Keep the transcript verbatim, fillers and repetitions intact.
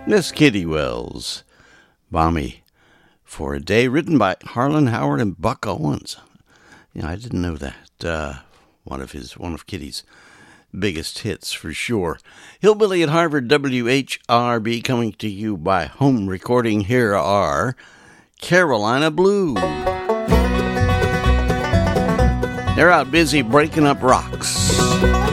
Miss Kitty Wells, Balmy for a Day, written by Harlan Howard and Buck Owens. Yeah, I didn't know that. Uh, one of his, one of Kitty's biggest hits for sure. Hillbilly at Harvard, W H R B, coming to you by home recording. Here are Carolina Blue. They're out busy breaking up rocks.